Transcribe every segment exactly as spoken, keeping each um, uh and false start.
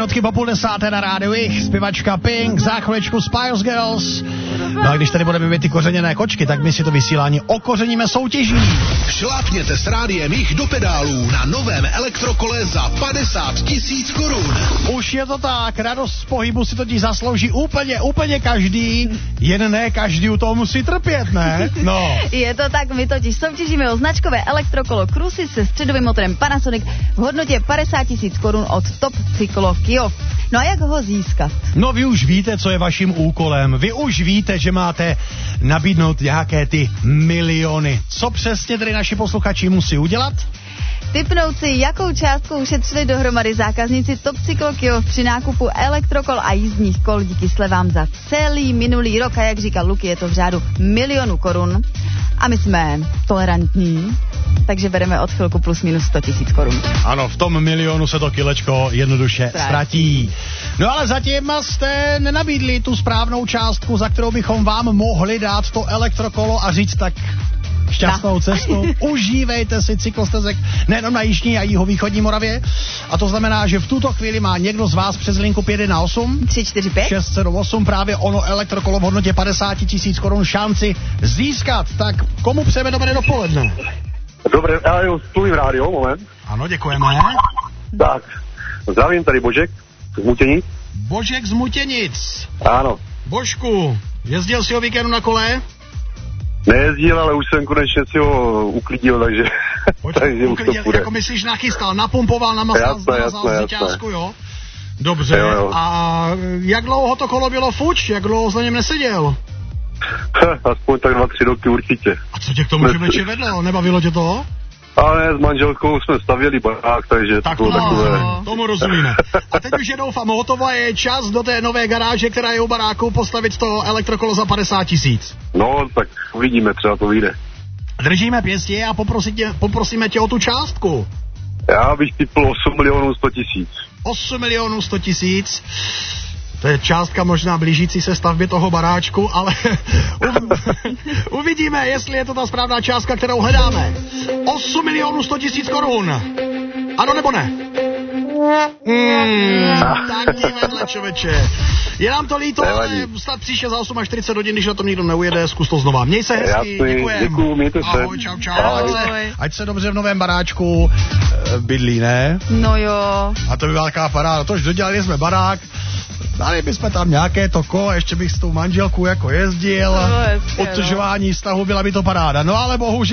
minutky po půl desáté na rádiu Jich, zpěvačka Pink, za chviličku Spice Girls. No a když tady budeme mít ty kořeněné kočky, tak my si to vysílání okořeníme soutěží. Šlápněte s rádiem Jich do pedálů na novém elektrokole za padesát tisíc korun. Už je to tak, radost z pohybu si totiž zaslouží úplně, úplně každý, jen ne každý u toho musí trpět, ne? No. Je to tak, my totiž soutěžíme o značkové elektrokolo Crucis se středovým motorem Panasonic v hodnotě padesát tisíc korun od Top Cyklo Kyjov. No a jak ho získat? No vy už víte, co je vaším úkolem. Vy už víte, že máte nabídnout nějaké ty miliony. Co přesně tedy naši posluchači musí udělat? Tipnout si, jakou částku ušetřili dohromady zákazníci Top Cyklo Kyjov při nákupu elektrokol a jízdních kol díky slevám za celý minulý rok. A jak říkal Luky, je to v řádu milionu korun. A my jsme tolerantní, takže bereme od chvilku plus minus sto tisíc korun. Ano, v tom milionu se to kilečko jednoduše Ztratí. ztratí. No ale zatím jste nenabídli tu správnou částku, za kterou bychom vám mohli dát to elektrokolo a říct tak šťastnou cestu. Užívejte si cyklostezek nejenom na jižní a jihovýchodní Moravě. A to znamená, že v tuto chvíli má někdo z vás přes linku pět jedna osm tři čtyři pět šest sedm osm právě ono elektrokolo v hodnotě padesát tisíc korun šanci získat. Tak komu přejeme dobré dopoledne? Dobré, já jo, stluvím rádio, moment. Ano, děkujeme. Tak, zdravím, tady Božek z Mutěnic. Božek z Mutěnic. Ano. Božku, jezdil jsi o víkendu na kole? Nejezdil, ale už jsem konečně si ho uklidil, takže, takže už to půjde. Jako myslíš nachystal, napumpoval, namasal, namazal zvyťázku, jo? Dobře, jo, jo. A jak dlouho to kolo bylo fuč? Jak dlouho za něm neseděl? Aspoň tak dva, tři roky určitě. A co tě k tomu člověče vedlo? Nebavilo tě to? Ale s manželkou jsme stavěli barák, takže tak to bylo no, takové. Tomu rozumíme. A teď už je doufám hotovo, je čas do té nové garáže, která je u baráku, postavit to elektrokolo za padesát tisíc. No, tak uvidíme, třeba to vyjde. Držíme pěstě a poprosíme, poprosíme tě o tu částku. Já bych typl osm milionů sto tisíc. osm milionů sto tisíc. To je částka možná blížící se stavbě toho baráčku, ale uvidíme, jestli je to ta správná částka, kterou hledáme. osm milionů sto tisíc korun. Ano nebo ne? Hmm, tak ti vedle, člověče. Je nám to líto, ale snad příště za čtyřicet osm hodin, když na tom nikdo neujede, zkus to znova. Měj se hezky, děkujem. Děkuju, mějte se. Ahoj, čau, čau. Ať se, ať se dobře v novém baráčku e, bydlí, ne? No jo. A to by byla taková paráda. Tož dodělali jsme barák, dali bychom tam nějaké toko, ještě bych s tou manželkou jako jezdil. No, Odtužování vztahu, byla by to paráda. No ale bohužel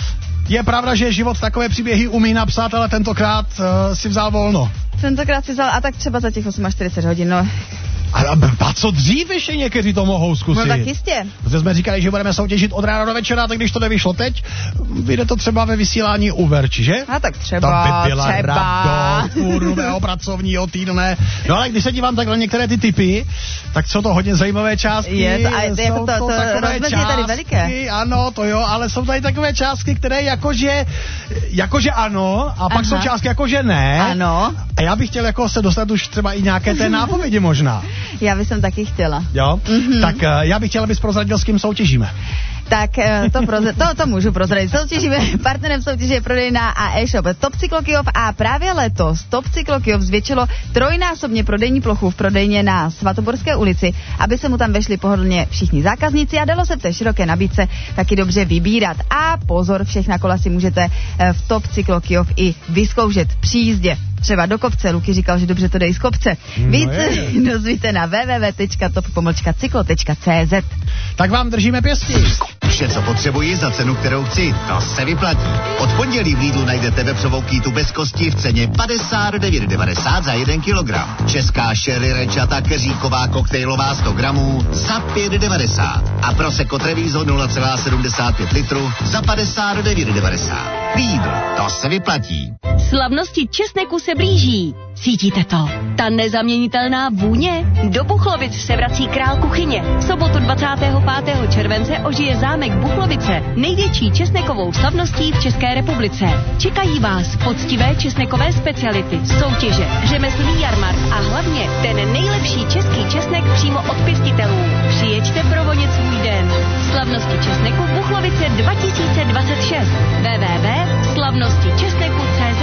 je pravda, že život takové příběhy umí napsat, ale tentokrát uh, si vzal volno. Tentokrát si vzal a tak třeba za těch čtyřicet osm hodin, no. A, a co dřív ještě někteří to mohou zkusit? No tak jistě. Protože jsme říkali, že budeme soutěžit od rána do večera, tak když to nevyšlo teď, vyjde to třeba ve vysílání u Verči, že? A tak třeba, to by byla třeba. radost nového pracovního týdne. No ale když se dívám takhle některé ty typy, tak jsou to hodně zajímavé částky. Je to, a jako to, to, to rozmezí je tady veliké. Ano, to jo, ale jsou tady takové částky, které jakože, jakože ano, a pak Aha. jsou částky jakože ne. Ano. A já bych chtěl jako se dostat už třeba i nějaké té nápovědi možná. Já bych jsem taky chtěla. Jo? Mm-hmm. Tak uh, já bych chtěla, abys prozradil, s kým soutěžíme. Tak to, prozra- to, to můžu prozradit. Soutěžíme, partnerem soutěže je prodejná a e-shop Top Cyklo Kyjov a právě letos Top Cyklo Kyjov zvětšilo trojnásobně prodejní plochu v prodejně na Svatoborské ulici, aby se mu tam vešli pohodlně všichni zákazníci a dalo se v té široké nabídce taky dobře vybírat. A pozor, všechna kola si můžete v Top Cyklo Kyjov i vyzkoušet při jízdě. Třeba do kopce. Luky říkal, že dobře to jde i z kopce. No Více dozvíte na w w w tečka top cyklo tečka c z. Tak vám držíme pěstí. Vše, co potřebuji za cenu, kterou chci, to se vyplatí. Od pondělí v Lidlu najdete vepřovou kýtu bez kosti v ceně padesát devět devadesát za jeden kilogram. Česká sherry rečata keříková koktejlová sto gramů za pět devadesát. A Prosecco Treviso nula celá sedmdesát pět litru za padesát devět devadesát. Lidl, to se vyplatí. Slavnosti česneku se blíží. Cítíte to? Ta nezaměnitelná vůně? Do Buchlovic se vrací král kuchyně. V sobotu dvacátého pátého července ožije zámek Buchlovice, největší česnekovou slavností v České republice. Čekají vás poctivé česnekové speciality, soutěže, řemeslný jarmark a hlavně ten nejlepší český česnek přímo od pěstitelů. Přijeďte provonět svůj den. Slavnosti česneku Buchlovice dva tisíce dvacet šest. w w w tečka slavnosti česneku tečka c z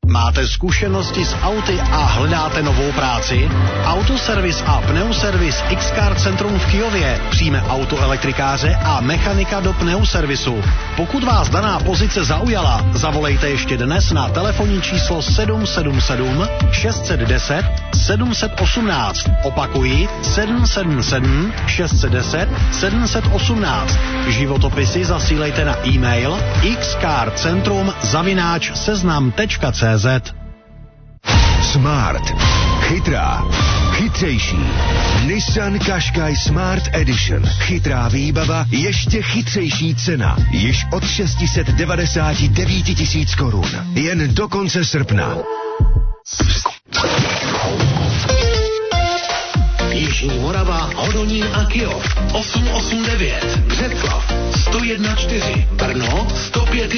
Máte zkušenosti s auty a hledáte novou práci? Autoservis a pneuservis X-Car Centrum v Kyjově přijme autoelektrikáře a mechanika do pneuservisu. Pokud vás daná pozice zaujala, zavolejte ještě dnes na telefonní číslo sedm sedm sedm šest set deset sedm set osmnáct. Opakuji sedm sedm sedm šest set deset sedm set osmnáct. Životopisy zasílejte na e-mail xcarcentrum zavináč seznam tečka cé zet. Smart. Chytrá. Chytřejší. Nissan Qashqai Smart Edition. Chytrá výbava, ještě chytřejší cena. Již od šest set devadesát devět tisíc korun. Jen do konce srpna. Jižní Morava, Hodonín a Kyjov. osm osm devět. Břeclav sto jedna čtyři. Brno sto pět